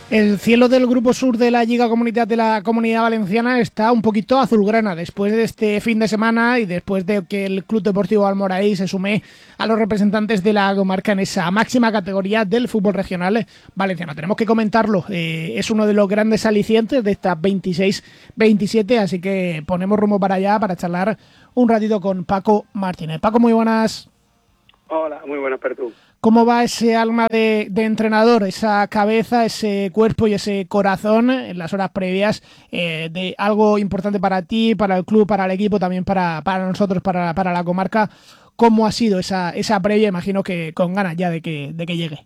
El cielo del Grupo Sur de la Lliga Comunidad de la Comunidad Valenciana está un poquito azulgrana después de este fin de semana y después de que el Club Deportivo Almoradí se sume a los representantes de la comarca en esa máxima categoría del fútbol regional valenciano. Tenemos que comentarlo, es uno de los grandes alicientes de esta 26-27, así que ponemos rumbo para allá para charlar un ratito con Paco Martínez. Paco, muy buenas. Hola, muy buenas, Pertu. ¿Cómo va ese alma de entrenador, esa cabeza, ese cuerpo y ese corazón en las horas previas de algo importante para ti, para el club, para el equipo, también para nosotros, para la comarca? ¿Cómo ha sido esa previa? Imagino que con ganas ya de que llegue.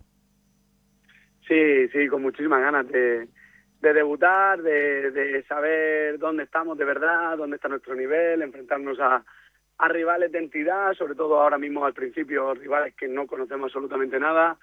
Sí, con muchísimas ganas de debutar, de saber dónde estamos de verdad, dónde está nuestro nivel, enfrentarnos a rivales de entidad, sobre todo ahora mismo al principio, rivales que no conocemos absolutamente nada,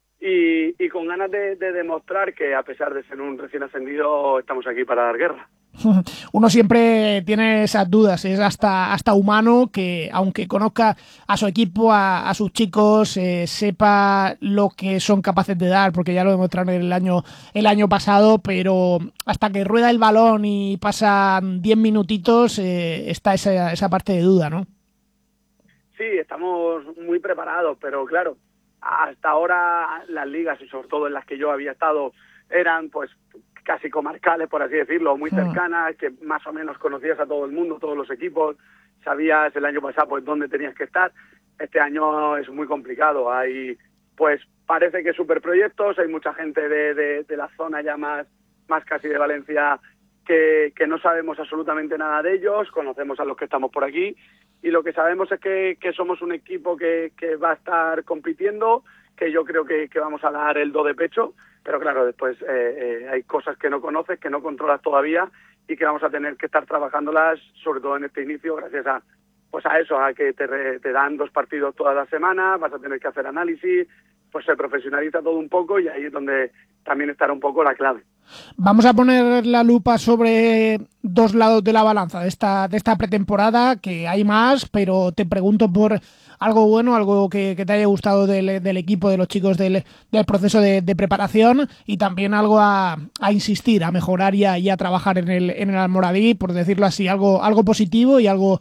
y con ganas de demostrar que a pesar de ser un recién ascendido, estamos aquí para dar guerra. Uno siempre tiene esas dudas, es hasta humano que aunque conozca a su equipo, a sus chicos, sepa lo que son capaces de dar, porque ya lo demostraron el año pasado, pero hasta que rueda el balón y pasan 10 minutitos, está esa parte de duda, ¿no? Sí, estamos muy preparados, pero claro, hasta ahora las ligas, y sobre todo en las que yo había estado, eran pues casi comarcales, por así decirlo, muy cercanas, que más o menos conocías a todo el mundo, todos los equipos, sabías el año pasado pues dónde tenías que estar. Este año es muy complicado, hay pues parece que superproyectos, hay mucha gente de la zona ya más casi de Valencia que no sabemos absolutamente nada de ellos, conocemos a los que estamos por aquí, y lo que sabemos es que somos un equipo que va a estar compitiendo, que yo creo que vamos a dar el do de pecho, pero claro, después hay cosas que no conoces, que no controlas todavía y que vamos a tener que estar trabajándolas, sobre todo en este inicio, gracias a eso, a que te dan 2 partidos todas las semanas, vas a tener que hacer análisis, pues se profesionaliza todo un poco y ahí es donde también estará un poco la clave. Vamos a poner la lupa sobre dos lados de la balanza de esta pretemporada, que hay más, pero te pregunto por algo bueno, algo que te haya gustado del equipo, de los chicos del proceso de preparación, y también algo a insistir, a mejorar y a trabajar en el Almoradí, por decirlo así, algo positivo y algo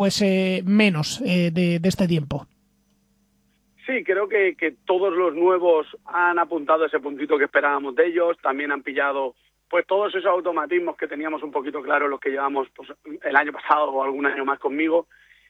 menos de este tiempo. Sí, creo que todos los nuevos han apuntado ese puntito que esperábamos de ellos, también han pillado pues todos esos automatismos que teníamos un poquito claros los que llevamos pues, el año pasado o algún año más conmigo,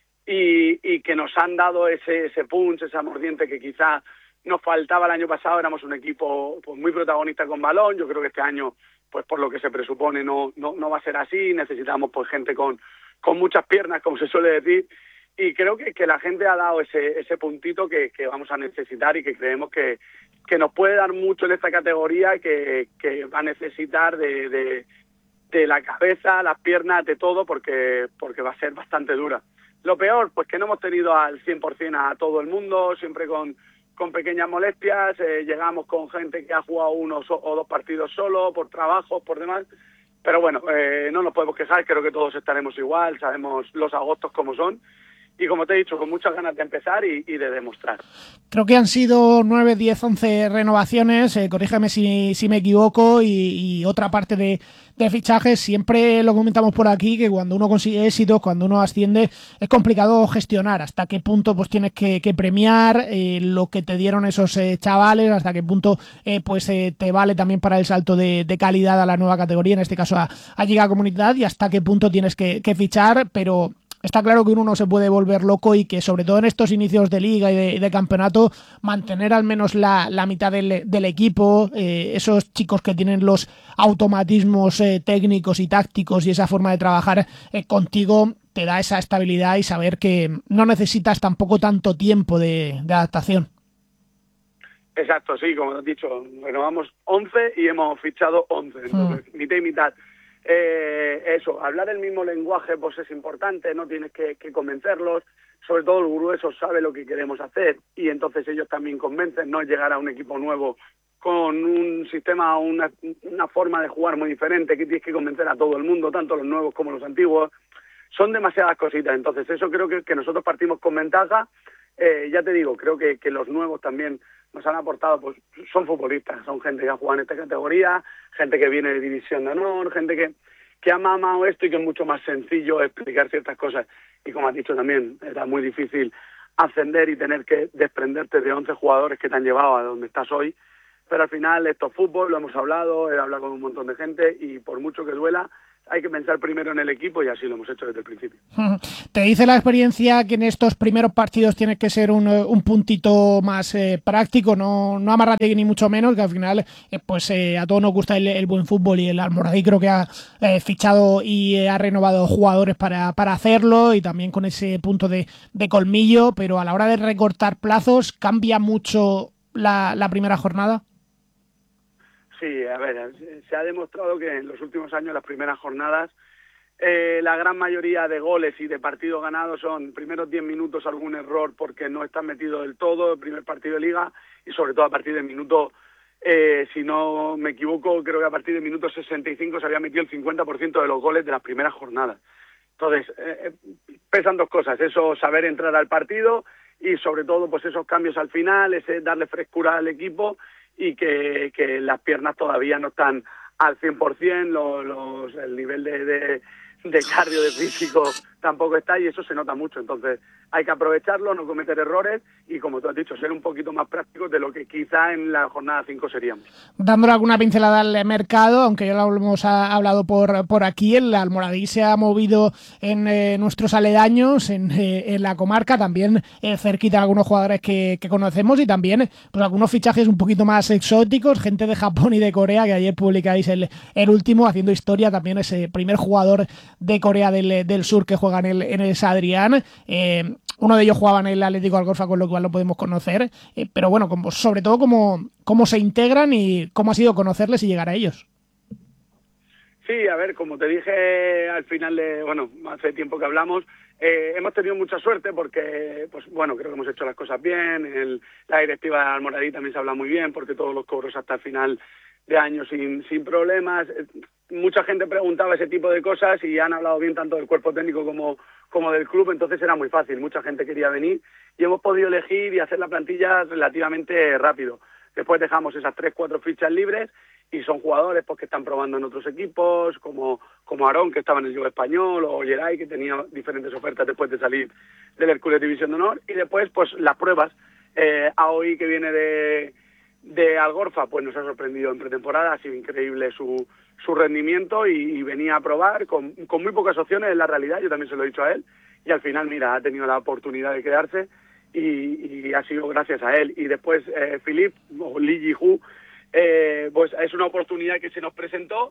y que nos han dado ese punch, esa mordiente que quizá nos faltaba el año pasado. Éramos un equipo pues muy protagonista con balón. Yo creo que este año, pues por lo que se presupone, no va a ser así. Necesitamos pues gente con muchas piernas, como se suele decir, y creo que la gente ha dado ese puntito que vamos a necesitar y que creemos que nos puede dar mucho en esta categoría y que va a necesitar de la cabeza, las piernas, de todo, porque va a ser bastante dura. Lo peor, pues que no hemos tenido al 100% a todo el mundo, siempre con pequeñas molestias, llegamos con gente que ha jugado 1 o 2 partidos solo, por trabajo, por demás, pero bueno, no nos podemos quejar, creo que todos estaremos igual, sabemos los agostos como son, y como te he dicho, con muchas ganas de empezar y de demostrar. Creo que han sido 9, 10, 11 renovaciones, corrígeme si me equivoco, y otra parte de fichajes. Siempre lo comentamos por aquí, que cuando uno consigue éxitos, cuando uno asciende, es complicado gestionar hasta qué punto pues tienes que premiar lo que te dieron esos chavales, hasta qué punto te vale también para el salto de calidad a la nueva categoría, en este caso a Lliga Comunidad, y hasta qué punto tienes que fichar, pero está claro que uno no se puede volver loco y que sobre todo en estos inicios de liga y de campeonato, mantener al menos la mitad del equipo, esos chicos que tienen los automatismos técnicos y tácticos y esa forma de trabajar contigo, te da esa estabilidad y saber que no necesitas tampoco tanto tiempo de adaptación. Exacto, sí, como has dicho, renovamos 11 y hemos fichado 11, entonces mitad y mitad. Eso, hablar el mismo lenguaje pues es importante, no tienes que convencerlos, sobre todo el grueso sabe lo que queremos hacer y entonces ellos también convencen, no llegar a un equipo nuevo con un sistema, una forma de jugar muy diferente, que tienes que convencer a todo el mundo, tanto los nuevos como los antiguos, son demasiadas cositas, entonces eso creo que nosotros partimos con ventaja, Ya te digo, creo que los nuevos también nos han aportado, pues son futbolistas, son gente que ha jugado en esta categoría, gente que viene de División de Honor, gente que ha mamado esto y que es mucho más sencillo explicar ciertas cosas. Y como has dicho también, era muy difícil ascender y tener que desprenderte de 11 jugadores que te han llevado a donde estás hoy. Pero al final esto es fútbol, lo hemos hablado, he hablado con un montón de gente y por mucho que duela, hay que pensar primero en el equipo y así lo hemos hecho desde el principio. ¿Te dice la experiencia que en estos primeros partidos tiene que ser un puntito más práctico, no amarrate ni mucho menos, que al final a todos nos gusta el buen fútbol y el Almoradí creo que ha fichado y ha renovado jugadores para hacerlo y también con ese punto de colmillo, pero a la hora de recortar plazos cambia mucho la primera jornada? Sí, a ver, se ha demostrado que en los últimos años las primeras jornadas la gran mayoría de goles y de partidos ganados son primeros 10 minutos algún error porque no están metidos del todo, el primer partido de liga y sobre todo a partir del minuto, si no me equivoco, creo que a partir del minuto 65 se había metido el 50% de los goles de las primeras jornadas. Entonces, pesan dos cosas, eso saber entrar al partido y sobre todo pues esos cambios al final, ese darle frescura al equipo y que las piernas todavía no están al 100%, el nivel de cardio, de físico tampoco está y eso se nota mucho. Entonces hay que aprovecharlo, no cometer errores y, como tú has dicho, ser un poquito más prácticos de lo que quizá en la jornada 5 seríamos. Dándole alguna pincelada al mercado, aunque ya lo hemos hablado por aquí, el Almoradí se ha movido en nuestros aledaños, en la comarca, también cerquita de algunos jugadores que conocemos y también pues algunos fichajes un poquito más exóticos, gente de Japón y de Corea, que ayer publicáis el último, haciendo historia, también ese primer jugador de Corea del Sur que juega en el Sadrián. Uno de ellos jugaba en el Atlético Algorfa, con lo cual lo podemos conocer, pero bueno, sobre todo cómo se integran y cómo ha sido conocerles y llegar a ellos. Sí, a ver, como te dije al final hace tiempo que hablamos, hemos tenido mucha suerte porque, pues bueno, creo que hemos hecho las cosas bien, la directiva de Almoradí también se habla muy bien porque todos los cobros hasta el final de año sin problemas. Mucha gente preguntaba ese tipo de cosas y han hablado bien tanto del cuerpo técnico como del club, entonces era muy fácil, mucha gente quería venir y hemos podido elegir y hacer la plantilla relativamente rápido. Después dejamos esas 3-4 fichas libres y son jugadores pues que están probando en otros equipos, como Aarón, que estaba en el Juve Español, o Geray, que tenía diferentes ofertas después de salir del Hércules División de Honor, y después pues las pruebas. Aoi, que viene de Algorfa, pues nos ha sorprendido en pretemporada, ha sido increíble su rendimiento y venía a probar con muy pocas opciones en la realidad, yo también se lo he dicho a él, y al final, mira, ha tenido la oportunidad de quedarse y ha sido gracias a él. Y después Philippe, o Lee Ji-Hoo, pues es una oportunidad que se nos presentó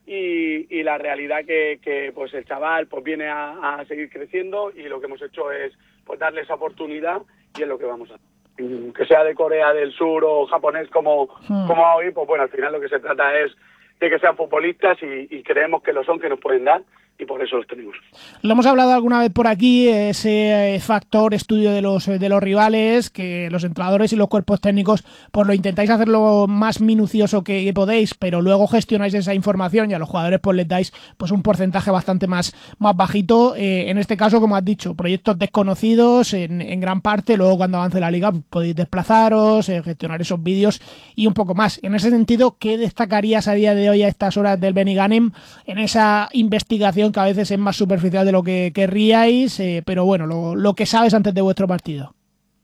y la realidad que pues el chaval pues viene a seguir creciendo y lo que hemos hecho es pues darle esa oportunidad y es lo que vamos a hacer. Que sea de Corea del Sur o japonés como hoy, pues bueno, al final lo que se trata es de que sean futbolistas y creemos que lo son, que nos pueden dar y por eso los tenemos. Lo hemos hablado alguna vez por aquí, ese factor estudio de los rivales, que los entrenadores y los cuerpos técnicos pues lo intentáis hacer lo más minucioso que podéis, pero luego gestionáis esa información y a los jugadores pues les dais pues un porcentaje bastante más bajito. En este caso, como has dicho, proyectos desconocidos en gran parte, luego cuando avance la liga podéis desplazaros, gestionar esos vídeos y un poco más. En ese sentido, ¿qué destacarías a día de hoy a estas horas del Benigànim en esa investigación que a veces es más superficial de lo que querríais, pero bueno, lo que sabes antes de vuestro partido?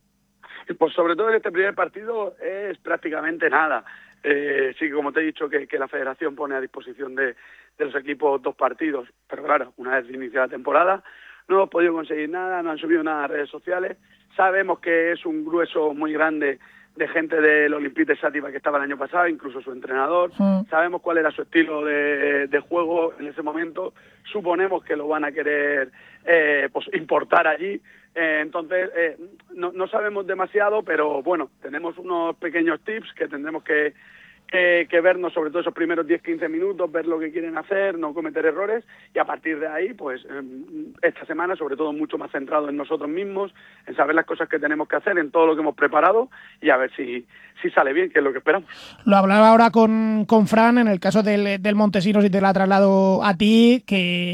Pues sobre todo en este primer partido es prácticamente nada. Sí, como te he dicho, que la federación pone a disposición de los equipos 2 partidos, pero claro, una vez iniciada la temporada, no hemos podido conseguir nada, no han subido nada a redes sociales. Sabemos que es un grueso muy grande de gente del Olympique de Xàtiva que estaba el año pasado, incluso su entrenador. Sabemos cuál era su estilo de juego en ese momento. Suponemos que lo van a querer pues importar allí. Entonces, no sabemos demasiado, pero bueno, tenemos unos pequeños tips que tendremos que vernos, sobre todo esos primeros 10-15 minutos, ver lo que quieren hacer, no cometer errores, y a partir de ahí, pues esta semana, sobre todo mucho más centrado en nosotros mismos, en saber las cosas que tenemos que hacer, en todo lo que hemos preparado, y a ver si sale bien, que es lo que esperamos. Lo hablaba ahora con Fran, en el caso del Montesinos, y te la traslado a ti, que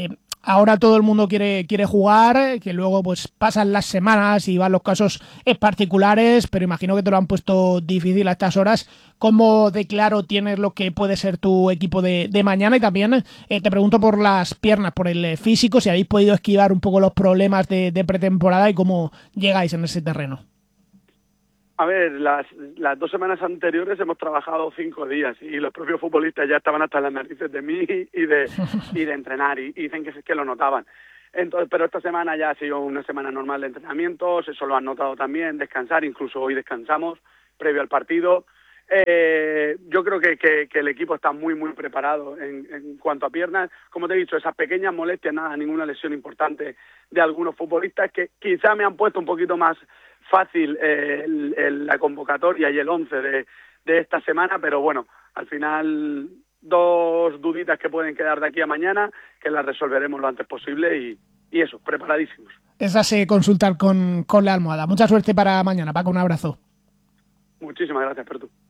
ahora todo el mundo quiere jugar, que luego pues pasan las semanas y van los casos particulares, pero imagino que te lo han puesto difícil a estas horas. ¿Cómo de claro tienes lo que puede ser tu equipo de mañana? Y también te pregunto por las piernas, por el físico, si habéis podido esquivar un poco los problemas de pretemporada y cómo llegáis en ese terreno. A ver, las 2 semanas anteriores hemos trabajado 5 días y los propios futbolistas ya estaban hasta las narices de mí y de entrenar y dicen que lo notaban. Entonces, pero esta semana ya ha sido una semana normal de entrenamientos, eso lo han notado también, descansar, incluso hoy descansamos previo al partido. Yo creo que el equipo está muy preparado en cuanto a piernas. Como te he dicho, esas pequeñas molestias, nada, ninguna lesión importante de algunos futbolistas que quizá me han puesto un poquito más fácil la convocatoria y el 11 de esta semana, pero bueno, al final 2 duditas que pueden quedar de aquí a mañana, que las resolveremos lo antes posible y eso, preparadísimos. Esas consultar con la almohada. Mucha suerte para mañana, Paco, un abrazo. Muchísimas gracias, Pertu.